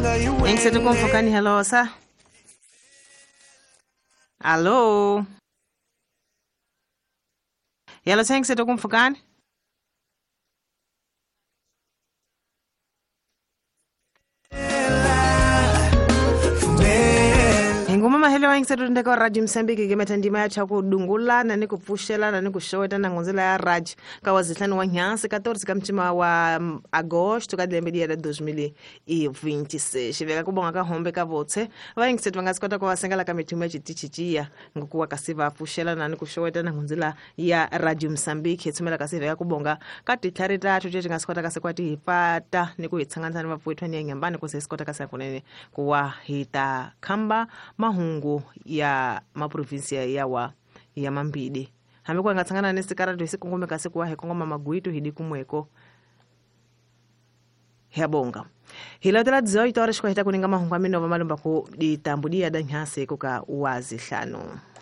Engise kumfukani. Hello sir. Hello. Yalo engise kumfukani. Nguma hello engise ndeko Radio Msambiki ke ndima ya chako dungula na nikupfushela na nikushoweta na ngonzela ya Raj ka wazihlanu wa Nyansi 14 ka mtima wa Agosto ka lembe ya 2026 veka kubonga ka hombe ka votse va engise vangasikota kwa wasengala ka mitume ya chitichiya ngokuwa kasiva apfushela na nikushoweta na ngonzela ya Radio Msambiki etsumela kasiva ya kubonga ka titlhari tathu je ngasikota ka sekwati hipata nikuhitsangantsana vapfuethwani ya nyambani ku sesikota ka sakunene kuwa hita khamba mahungu ya maprovinsia ya Mambidi hambe kwa ngatsangana nesikarado isikongomeka sikuwa hekongoma maguitu hidi kumweko hebonga hilotela 18 horas kwa hita kuninga mahungu aminova malumba ku ditambudia da Nyansi kuka wazi hlano.